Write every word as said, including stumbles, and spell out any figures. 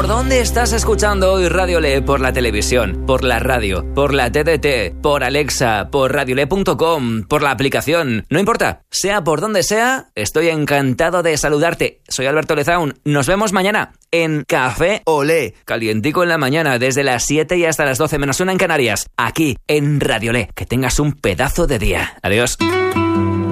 ¿Por dónde estás escuchando hoy Radiolé? ¿Por la televisión? ¿Por la radio? ¿Por la T D T? ¿Por Alexa? ¿Por radiolé punto com? ¿Por la aplicación? No importa, sea por donde sea, estoy encantado de saludarte. Soy Alberto Lezaun. Nos vemos mañana en Café Olé, calientico en la mañana, desde las siete y hasta las doce menos una en Canarias, aquí en Radiolé. Que tengas un pedazo de día. Adiós.